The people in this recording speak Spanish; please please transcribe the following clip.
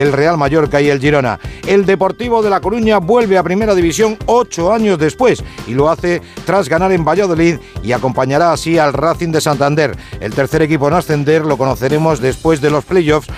el Real Mallorca y el Girona. El Deportivo de La Coruña vuelve a Primera División 8 años después y lo hace tras ganar en Valladolid y acompañará así al Racing de Santander. El tercer equipo en ascender lo conoceremos después de los playoffs